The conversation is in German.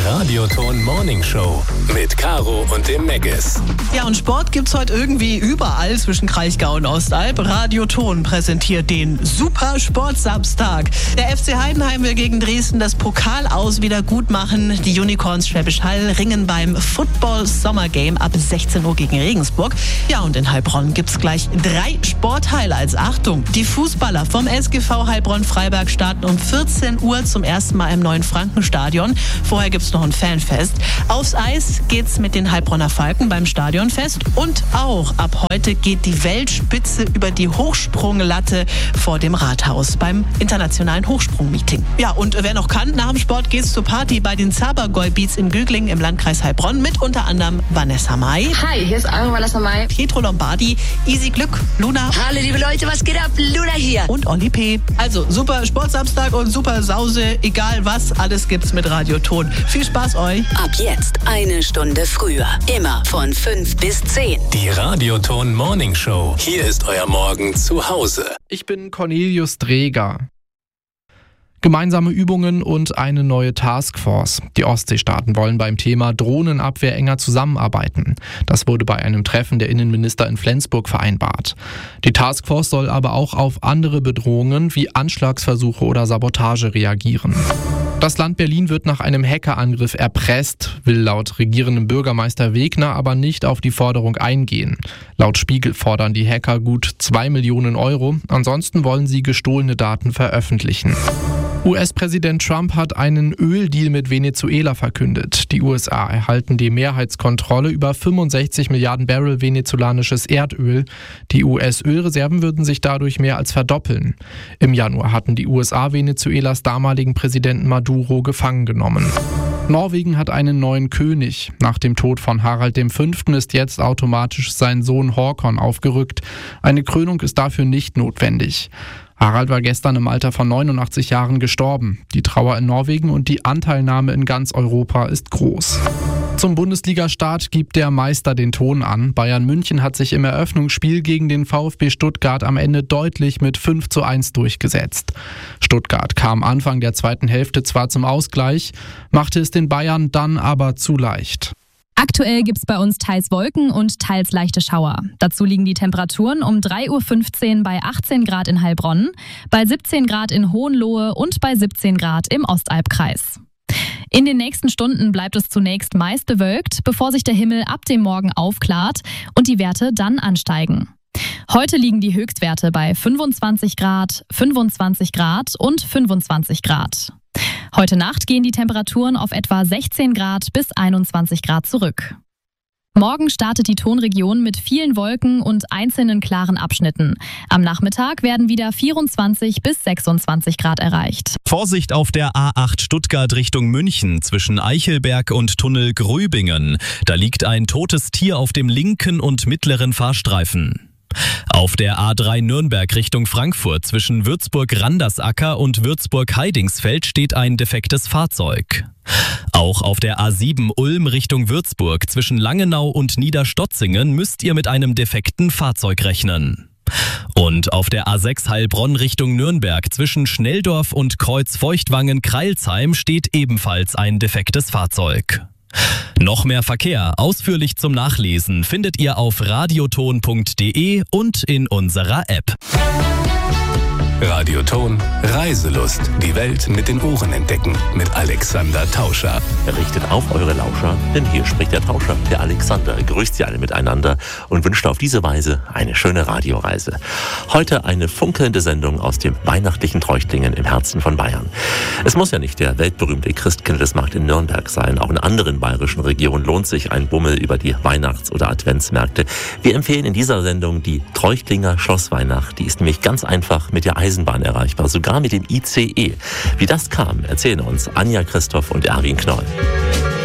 Radioton Morning Show mit Caro und dem Meggis. Ja, und Sport gibt's heute irgendwie überall zwischen Kraichgau und Ostalb. Radioton präsentiert den Super Sportsamstag. Der FC Heidenheim will gegen Dresden das Pokal-Aus wieder gut machen. Die Unicorns Schwäbisch Hall ringen beim Football Summer Game ab 16 Uhr gegen Regensburg. Ja, und in Heilbronn gibt's gleich 3 Sport-Highlights. Achtung, die Fußballer vom SGV Heilbronn-Freiberg starten um 14 Uhr zum ersten Mal im neuen Frankenstadion. Vorher gibt's noch ein Fanfest. Aufs Eis geht's mit den Heilbronner Falken beim Stadionfest. Und auch ab heute geht die Weltspitze über die Hochsprunglatte vor dem Rathaus beim internationalen Hochsprungmeeting. Ja, und wer noch kann, nach dem Sport geht's zur Party bei den Zabergäu Beats in Gügling im Landkreis Heilbronn mit unter anderem Vanessa May. Hi, hier ist Vanessa May. Pietro Lombardi, Easy Glück, Luna. Hallo liebe Leute, was geht ab? Luna hier. Und Olli P. Also super Sportsamstag und super Sause, egal was, alles gibt's mit Radioton. Viel Spaß euch. Ab jetzt 1 Stunde früher. Immer von 5 bis 10. Die Radioton Morning Show. Hier ist euer Morgen zu Hause. Ich bin Cornelius Dreger. Gemeinsame Übungen und eine neue Taskforce. Die Ostseestaaten wollen beim Thema Drohnenabwehr enger zusammenarbeiten. Das wurde bei einem Treffen der Innenminister in Flensburg vereinbart. Die Taskforce soll aber auch auf andere Bedrohungen wie Anschlagsversuche oder Sabotage reagieren. Das Land Berlin wird nach einem Hackerangriff erpresst, will laut regierendem Bürgermeister Wegner aber nicht auf die Forderung eingehen. Laut Spiegel fordern die Hacker gut 2 Millionen Euro, ansonsten wollen sie gestohlene Daten veröffentlichen. US-Präsident Trump hat einen Öldeal mit Venezuela verkündet. Die USA erhalten die Mehrheitskontrolle über 65 Milliarden Barrel venezolanisches Erdöl. Die US-Ölreserven würden sich dadurch mehr als verdoppeln. Im Januar hatten die USA Venezuelas damaligen Präsidenten Maduro gefangen genommen. Norwegen hat einen neuen König. Nach dem Tod von Harald V. ist jetzt automatisch sein Sohn Håkon aufgerückt. Eine Krönung ist dafür nicht notwendig. Harald war gestern im Alter von 89 Jahren gestorben. Die Trauer in Norwegen und die Anteilnahme in ganz Europa ist groß. Zum Bundesliga-Start gibt der Meister den Ton an. Bayern München hat sich im Eröffnungsspiel gegen den VfB Stuttgart am Ende deutlich mit 5:1 durchgesetzt. Stuttgart kam Anfang der zweiten Hälfte zwar zum Ausgleich, machte es den Bayern dann aber zu leicht. Aktuell gibt's bei uns teils Wolken und teils leichte Schauer. Dazu liegen die Temperaturen um 3:15 Uhr bei 18 Grad in Heilbronn, bei 17 Grad in Hohenlohe und bei 17 Grad im Ostalbkreis. In den nächsten Stunden bleibt es zunächst meist bewölkt, bevor sich der Himmel ab dem Morgen aufklart und die Werte dann ansteigen. Heute liegen die Höchstwerte bei 25 Grad, 25 Grad und 25 Grad. Heute Nacht gehen die Temperaturen auf etwa 16 Grad bis 21 Grad zurück. Morgen startet die Tonregion mit vielen Wolken und einzelnen klaren Abschnitten. Am Nachmittag werden wieder 24 bis 26 Grad erreicht. Vorsicht auf der A8 Stuttgart Richtung München zwischen Eichelberg und Tunnel Gröbingen. Da liegt ein totes Tier auf dem linken und mittleren Fahrstreifen. Auf der A3 Nürnberg Richtung Frankfurt zwischen Würzburg-Randersacker und Würzburg-Heidingsfeld steht ein defektes Fahrzeug. Auch auf der A7 Ulm Richtung Würzburg zwischen Langenau und Niederstotzingen müsst ihr mit einem defekten Fahrzeug rechnen. Und auf der A6 Heilbronn Richtung Nürnberg zwischen Schnelldorf und Kreuz-Feuchtwangen-Kreilsheim steht ebenfalls ein defektes Fahrzeug. Noch mehr Verkehr, ausführlich zum Nachlesen, findet ihr auf radioton.de und in unserer App. Radioton Reiselust. Die Welt mit den Ohren entdecken. Mit Alexander Tauscher. Richtet auf eure Lauscher, denn hier spricht der Tauscher, der Alexander. Grüßt sie alle miteinander und wünscht auf diese Weise eine schöne Radioreise. Heute eine funkelnde Sendung aus dem weihnachtlichen Treuchtlingen im Herzen von Bayern. Es muss ja nicht der weltberühmte Christkindlesmarkt in Nürnberg sein. Auch in anderen bayerischen Regionen lohnt sich ein Bummel über die Weihnachts- oder Adventsmärkte. Wir empfehlen in dieser Sendung die Treuchtlinger Schlossweihnacht. Die ist nämlich ganz einfach mit der Eisenbahn erreichbar, sogar mit dem ICE. Wie das kam, erzählen uns Anja Christoph und Erwin Knoll.